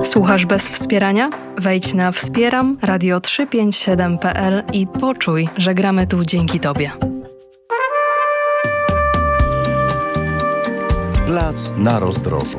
Słuchasz bez wspierania? Wejdź na wspieram radio357.pl i poczuj, że gramy tu dzięki Tobie. Plac na rozdrożu.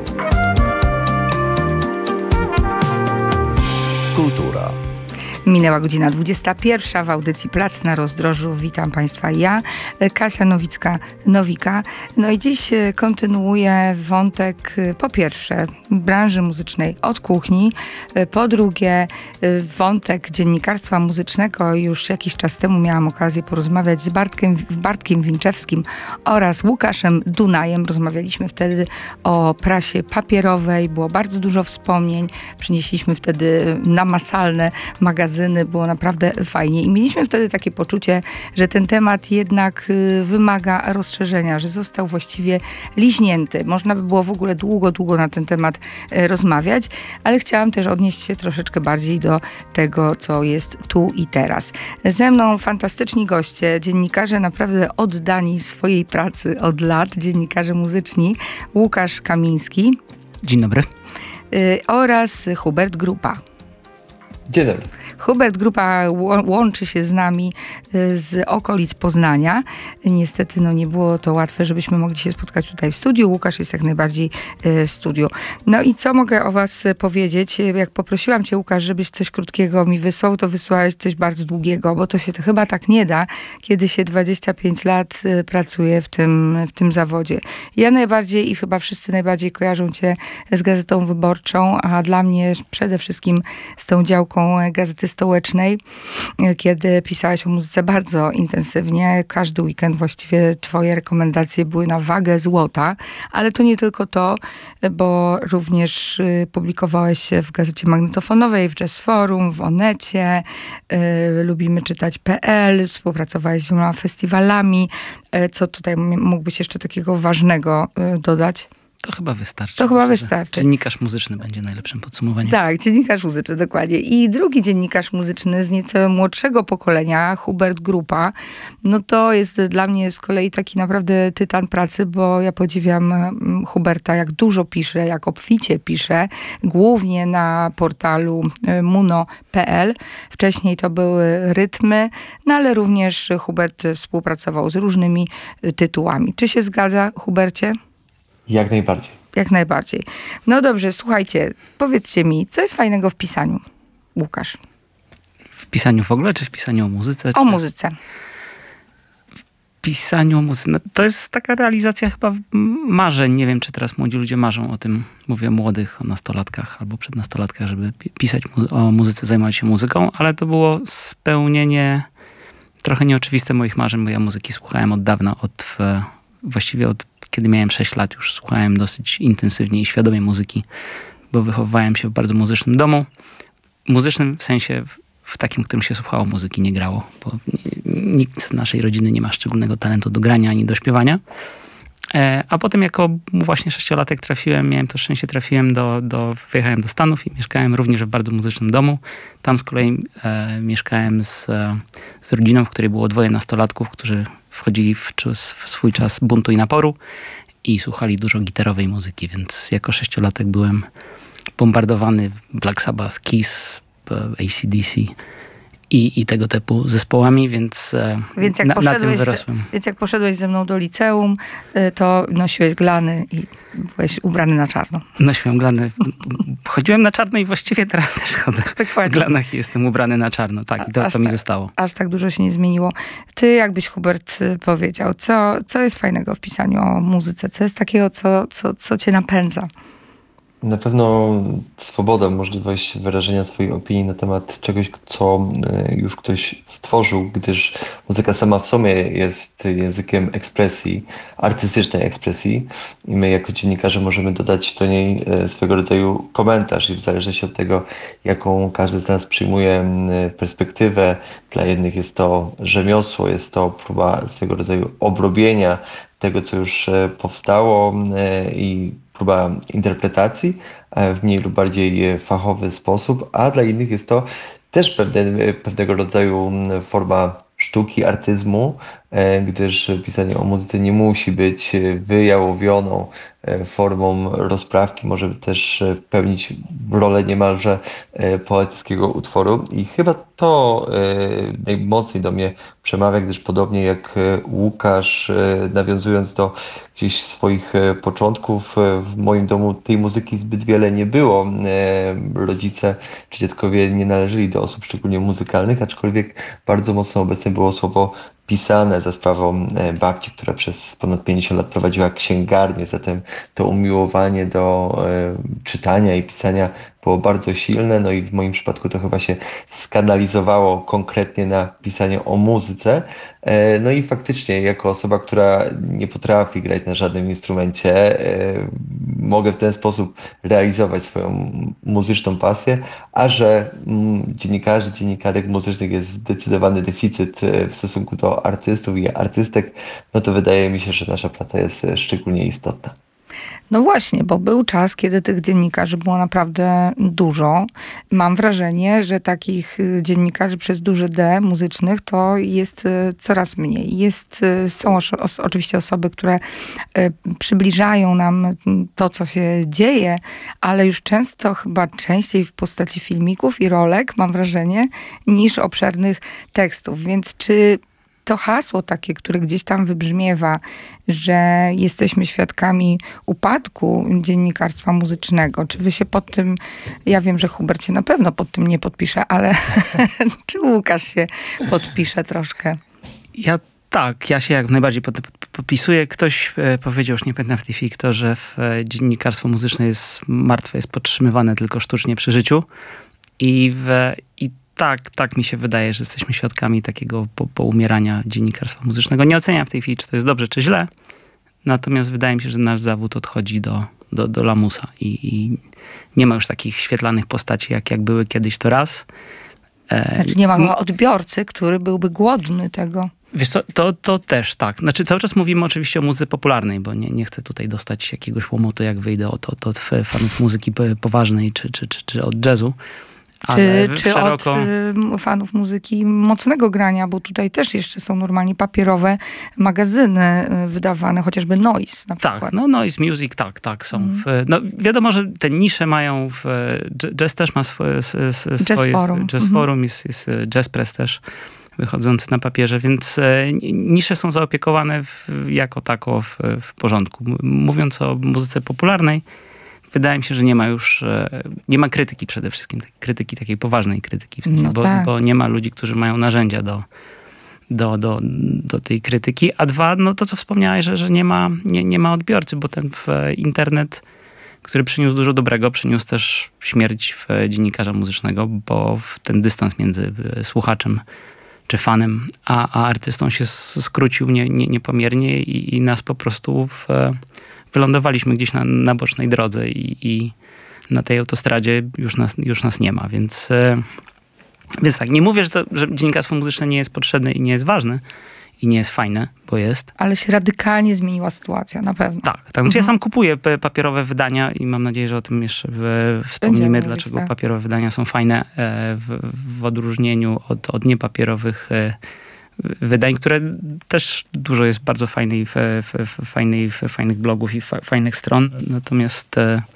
Kultura. Minęła godzina 21 w audycji Plac na rozdrożu. Witam Państwa ja, Kasia Nowicka-Nowika. No i dziś kontynuuję wątek, po pierwsze, branży muzycznej od kuchni, po drugie, wątek dziennikarstwa muzycznego. Już jakiś czas temu miałam okazję porozmawiać z Bartkiem Winczewskim oraz Łukaszem Dunajem. Rozmawialiśmy wtedy o prasie papierowej, było bardzo dużo wspomnień. Przynieśliśmy wtedy namacalne magazyny, było naprawdę fajnie i mieliśmy wtedy takie poczucie, że ten temat jednak wymaga rozszerzenia, że został właściwie liźnięty. Można by było w ogóle długo na ten temat rozmawiać, ale chciałam też odnieść się troszeczkę bardziej do tego, co jest tu i teraz. Ze mną fantastyczni goście, dziennikarze naprawdę oddani swojej pracy od lat, dziennikarze muzyczni, Łukasz Kamiński. Dzień dobry. Oraz Hubert Grupa. Dzień dobry. Hubert Grupa łączy się z nami z okolic Poznania. Niestety nie było to łatwe, żebyśmy mogli się spotkać tutaj w studiu. Łukasz jest jak najbardziej w studiu. No i co mogę o was powiedzieć? Jak poprosiłam cię, Łukasz, żebyś coś krótkiego mi wysłał, to wysłałeś coś bardzo długiego, bo to się to chyba tak nie da, kiedy się 25 lat pracuje w tym zawodzie. Ja najbardziej i chyba wszyscy najbardziej kojarzą cię z Gazetą Wyborczą, a dla mnie przede wszystkim z tą działką Gazety Stołecznej, kiedy pisałeś o muzyce bardzo intensywnie. Każdy weekend właściwie twoje rekomendacje były na wagę złota, ale to nie tylko to, bo również publikowałeś się w Gazecie Magnetofonowej, w Jazz Forum, w Onecie, lubimy czytać.pl, współpracowałeś z wieloma festiwalami. Co tutaj mógłbyś jeszcze takiego ważnego dodać? To chyba wystarczy. To chyba wystarczy. Dziennikarz muzyczny będzie najlepszym podsumowaniem. Tak, dziennikarz muzyczny, dokładnie. I drugi dziennikarz muzyczny z nieco młodszego pokolenia, Hubert Grupa, no to jest dla mnie z kolei taki naprawdę tytan pracy, bo ja podziwiam Huberta, jak dużo pisze, jak obficie pisze, głównie na portalu muno.pl. Wcześniej to były rytmy, no ale również Hubert współpracował z różnymi tytułami. Czy się zgadza, Hubercie? Jak najbardziej. Jak najbardziej. No dobrze, słuchajcie, powiedzcie mi, co jest fajnego w pisaniu, Łukasz? W pisaniu w ogóle, czy w pisaniu o muzyce? O muzyce. W pisaniu o muzyce. No, to jest taka realizacja chyba marzeń. Nie wiem, czy teraz młodzi ludzie marzą o tym. Mówię o młodych, o nastolatkach albo przednastolatkach, żeby pisać o muzyce, zajmować się muzyką, ale to było spełnienie trochę nieoczywiste moich marzeń, bo ja muzyki słuchałem od dawna, właściwie od kiedy miałem 6 lat, już słuchałem dosyć intensywnie i świadomie muzyki, bo wychowywałem się w bardzo muzycznym domu. Muzycznym w sensie w takim, w którym się słuchało muzyki, nie grało, bo nikt z naszej rodziny nie ma szczególnego talentu do grania ani do śpiewania. A potem jako właśnie 6-latek miałem to szczęście, wyjechałem do Stanów i mieszkałem również w bardzo muzycznym domu. Tam z kolei mieszkałem z rodziną, w której było 2 nastolatków, którzy wchodzili w swój czas buntu i naporu i słuchali dużo gitarowej muzyki, więc jako 6-latek byłem bombardowany Black Sabbath, Kiss, AC/DC i tego typu zespołami, więc na tym wyrosłem. Więc jak poszedłeś ze mną do liceum, to nosiłeś glany i byłeś ubrany na czarno. Nosiłem glany. Chodziłem na czarno i właściwie teraz też chodzę w glanach i jestem ubrany na czarno. Tak, i to mi zostało. Aż tak dużo się nie zmieniło. Ty, jakbyś, Hubert, powiedział, co jest fajnego w pisaniu o muzyce? Co jest takiego, co cię napędza? Na pewno swoboda, możliwość wyrażenia swojej opinii na temat czegoś, co już ktoś stworzył, gdyż muzyka sama w sobie jest językiem ekspresji, artystycznej ekspresji i my jako dziennikarze możemy dodać do niej swego rodzaju komentarz i w zależności od tego, jaką każdy z nas przyjmuje perspektywę, dla jednych jest to rzemiosło, jest to próba swego rodzaju obrobienia tego, co już powstało i próba interpretacji w mniej lub bardziej fachowy sposób, a dla innych jest to też pewnego rodzaju forma sztuki, artyzmu, gdyż pisanie o muzyce nie musi być wyjałowioną formą rozprawki, może też pełnić rolę niemalże poetyckiego utworu i chyba to najmocniej do mnie przemawia, gdyż podobnie jak Łukasz, nawiązując do gdzieś swoich początków, w moim domu tej muzyki zbyt wiele nie było. Rodzice czy dziadkowie nie należeli do osób szczególnie muzykalnych, aczkolwiek bardzo mocno obecne było słowo pisane za sprawą babci, która przez ponad 50 lat prowadziła księgarnię, zatem to umiłowanie do czytania i pisania było bardzo silne, no i w moim przypadku to chyba się skanalizowało konkretnie na pisanie o muzyce. No i faktycznie jako osoba, która nie potrafi grać na żadnym instrumencie, mogę w ten sposób realizować swoją muzyczną pasję, a że dziennikarzy, dziennikarek muzycznych jest zdecydowany deficyt w stosunku do artystów i artystek, no to wydaje mi się, że nasza praca jest szczególnie istotna. No właśnie, bo był czas, kiedy tych dziennikarzy było naprawdę dużo. Mam wrażenie, że takich dziennikarzy przez duże D muzycznych to jest coraz mniej. Są oczywiście osoby, które przybliżają nam to, co się dzieje, ale już często, chyba częściej w postaci filmików i rolek, mam wrażenie, niż obszernych tekstów. Więc czy to hasło takie, które gdzieś tam wybrzmiewa, że jesteśmy świadkami upadku dziennikarstwa muzycznego. Czy wy się pod tym, ja wiem, że Hubert się na pewno pod tym nie podpisze, ale czy Łukasz się podpisze troszkę? Ja się jak najbardziej podpisuję. Ktoś powiedział, już nie pamiętam w tej chwili kto, że dziennikarstwo muzyczne jest martwe, jest podtrzymywane tylko sztucznie przy życiu. Tak mi się wydaje, że jesteśmy świadkami takiego poumierania dziennikarstwa muzycznego. Nie oceniam w tej chwili, czy to jest dobrze, czy źle. Natomiast wydaje mi się, że nasz zawód odchodzi do lamusa. I nie ma już takich świetlanych postaci, jak były kiedyś to raz. Znaczy nie ma odbiorcy, który byłby głodny tego. Wiesz co, to też tak. Znaczy cały czas mówimy oczywiście o muzyce popularnej, bo nie chcę tutaj dostać jakiegoś łomotu, jak wyjdę od fanów muzyki poważnej, czy od jazzu. Czy szeroko... od fanów muzyki mocnego grania, bo tutaj też jeszcze są normalnie papierowe magazyny wydawane, chociażby Noise na przykład. Tak, no Noise Music, tak są. No wiadomo, że te nisze mają, jazz też ma swoje Jazz Forum, jest Jazz Press też wychodzący na papierze, więc nisze są zaopiekowane jako tako w porządku. Mówiąc o muzyce popularnej, wydaje mi się, że nie ma krytyki przede wszystkim, krytyki, takiej poważnej krytyki, w sensie, bo nie ma ludzi, którzy mają narzędzia do tej krytyki. A dwa, no to co wspomniałeś, że nie ma odbiorcy, bo ten internet, który przyniósł dużo dobrego, przyniósł też śmierć dziennikarza muzycznego, bo ten dystans między słuchaczem czy fanem a artystą się skrócił niepomiernie i nas po prostu wylądowaliśmy gdzieś na bocznej drodze i na tej autostradzie już nas nie ma, więc tak, nie mówię, że dziennikarstwo muzyczne nie jest potrzebne i nie jest ważne i nie jest fajne, bo jest. Ale się radykalnie zmieniła sytuacia, na pewno. Tak. Znaczy ja sam kupuję papierowe wydania i mam nadzieję, że o tym jeszcze wspomnimy, dlaczego papierowe wydania są fajne w odróżnieniu od niepapierowych wydań, które też dużo jest bardzo fajnych blogów i fajnych stron. Natomiast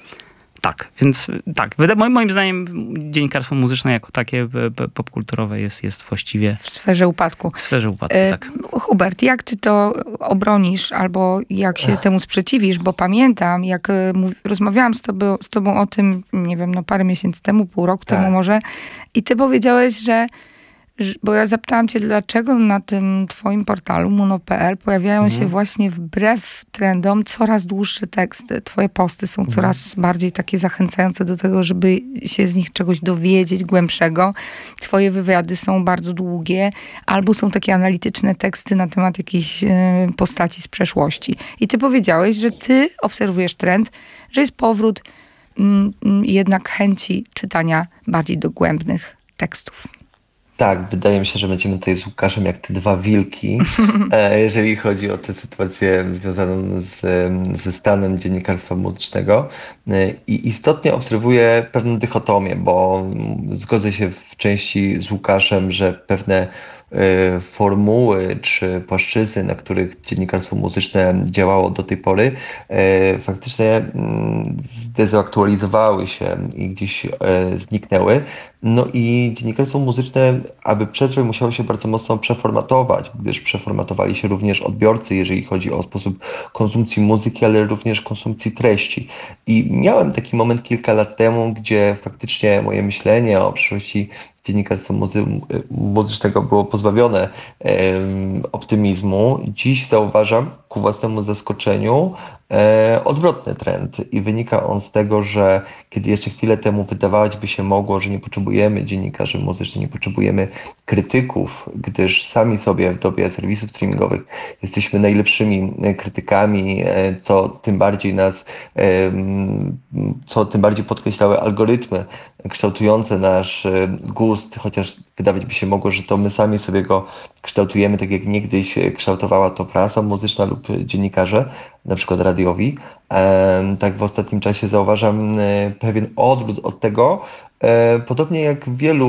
moim zdaniem dziennikarstwo muzyczne jako takie popkulturowe jest właściwie w sferze upadku. Tak. Hubert, jak ty to obronisz albo jak się temu sprzeciwisz? Bo pamiętam, jak rozmawiałam z tobą o tym, nie wiem, parę miesięcy temu, pół roku temu może i ty powiedziałeś, bo ja zapytałam cię, dlaczego na tym twoim portalu muno.pl pojawiają się właśnie wbrew trendom coraz dłuższe teksty. Twoje posty są coraz bardziej takie zachęcające do tego, żeby się z nich czegoś dowiedzieć głębszego. Twoje wywiady są bardzo długie, albo są takie analityczne teksty na temat jakiejś postaci z przeszłości. I ty powiedziałeś, że ty obserwujesz trend, że jest powrót jednak chęci czytania bardziej dogłębnych tekstów. Tak, wydaje mi się, że będziemy tutaj z Łukaszem jak te dwa wilki, jeżeli chodzi o tę sytuację związaną ze stanem dziennikarstwa muzycznego. I istotnie obserwuję pewną dychotomię, bo zgodzę się w części z Łukaszem, że pewne formuły czy płaszczyzny, na których dziennikarstwo muzyczne działało do tej pory, faktycznie zdezaktualizowały się i gdzieś zniknęły. No i dziennikarstwo muzyczne, aby przetrwać, musiało się bardzo mocno przeformatować, gdyż przeformatowali się również odbiorcy, jeżeli chodzi o sposób konsumpcji muzyki, ale również konsumpcji treści. I miałem taki moment kilka lat temu, gdzie faktycznie moje myślenie o przyszłości dziennikarstwa muzycznego było pozbawione optymizmu. Dziś zauważam ku własnemu zaskoczeniu odwrotny trend i wynika on z tego, że kiedy jeszcze chwilę temu wydawać by się mogło, że nie potrzebujemy dziennikarzy muzycznych, nie potrzebujemy krytyków, gdyż sami sobie w dobie serwisów streamingowych jesteśmy najlepszymi krytykami, co tym bardziej podkreślały algorytmy kształtujące nasz gust, chociaż wydawać by się mogło, że to my sami sobie go kształtujemy, tak jak niegdyś kształtowała to prasa muzyczna lub dziennikarze, na przykład radiowi. Tak w ostatnim czasie zauważam pewien odwrót od tego, podobnie jak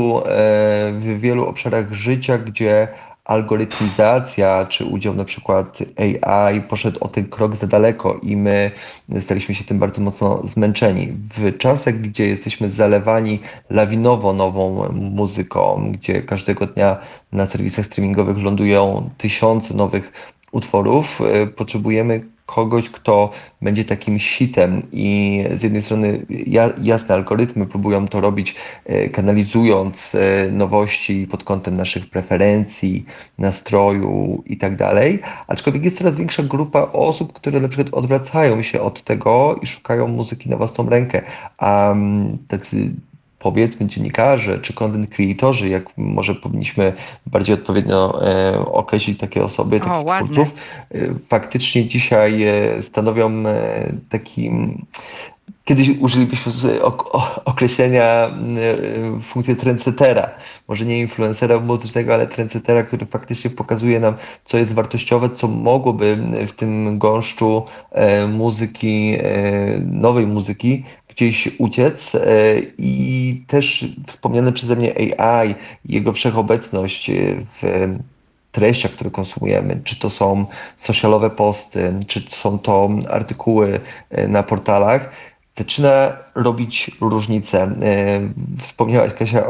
w wielu obszarach życia, gdzie algorytmizacja czy udział na przykład AI poszedł o ten krok za daleko i my staliśmy się tym bardzo mocno zmęczeni. W czasach, gdzie jesteśmy zalewani lawinowo nową muzyką, gdzie każdego dnia na serwisach streamingowych lądują tysiące nowych utworów, potrzebujemy kogoś, kto będzie takim sitem i z jednej strony jasne algorytmy próbują to robić, kanalizując nowości pod kątem naszych preferencji, nastroju i tak dalej, aczkolwiek jest coraz większa grupa osób, które na przykład odwracają się od tego i szukają muzyki na własną rękę, a tacy powiedzmy dziennikarze czy content creatorzy, jak może powinniśmy bardziej odpowiednio określić takie osoby, takich twórców, faktycznie dzisiaj stanowią taki... Kiedyś użylibyśmy określenia funkcję trendsettera. Może nie influencera muzycznego, ale trendsettera, który faktycznie pokazuje nam, co jest wartościowe, co mogłoby w tym gąszczu muzyki, nowej muzyki gdzieś uciec. I też wspomniane przeze mnie AI, jego wszechobecność w treściach, które konsumujemy, czy to są socialowe posty, czy są to artykuły na portalach, zaczyna robić różnicę. Wspomniałaś, Kasia,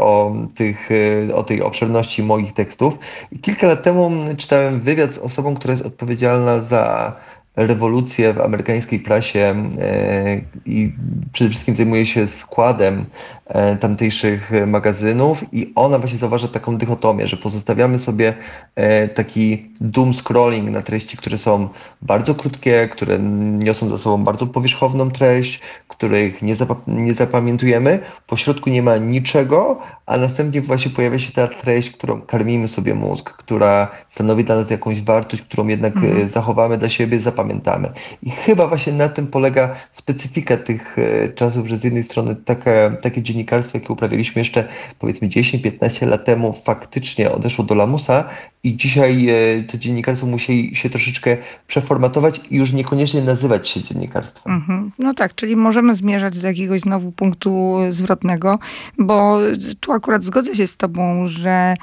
o tej obszerności moich tekstów. I kilka lat temu czytałem wywiad z osobą, która jest odpowiedzialna za rewolucję w amerykańskiej prasie i przede wszystkim zajmuje się składem tamtejszych magazynów i ona właśnie zauważa taką dychotomię, że pozostawiamy sobie taki doom scrolling na treści, które są bardzo krótkie, które niosą za sobą bardzo powierzchowną treść, których nie zapamiętujemy, po środku nie ma niczego, a następnie właśnie pojawia się ta treść, którą karmimy sobie mózg, która stanowi dla nas jakąś wartość, którą jednak zachowamy dla siebie, zapamiętamy. I chyba właśnie na tym polega specyfika tych czasów, że z jednej strony takie dziennikarstwo, jakie uprawialiśmy jeszcze powiedzmy 10-15 lat temu, faktycznie odeszło do lamusa i dzisiaj to dziennikarstwo musi się troszeczkę przeformatować i już niekoniecznie nazywać się dziennikarstwem. No tak, czyli możemy zmierzać do jakiegoś znowu punktu zwrotnego, bo tu akurat zgodzę się z tobą, że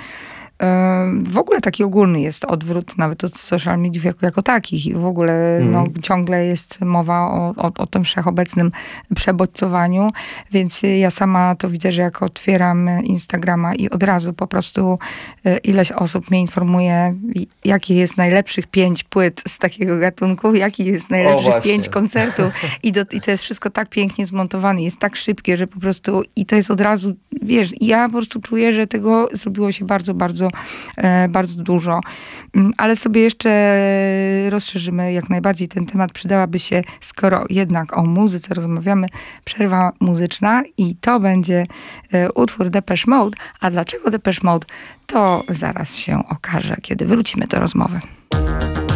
w ogóle taki ogólny jest odwrót nawet od social mediów jako takich i w ogóle ciągle jest mowa o tym wszechobecnym przebodźcowaniu, więc ja sama to widzę, że jak otwieram Instagrama i od razu po prostu ileś osób mnie informuje, jakie jest najlepszych 5 płyt z takiego gatunku, jaki jest najlepszych 5 koncertów i to jest wszystko tak pięknie zmontowane, jest tak szybkie, że po prostu i to jest od razu, wiesz, ja po prostu czuję, że tego zrobiło się bardzo, bardzo dużo. Ale sobie jeszcze rozszerzymy jak najbardziej ten temat. Przydałaby się, skoro jednak o muzyce rozmawiamy, przerwa muzyczna i to będzie utwór Depeche Mode. A dlaczego Depeche Mode? To zaraz się okaże, kiedy wrócimy do rozmowy.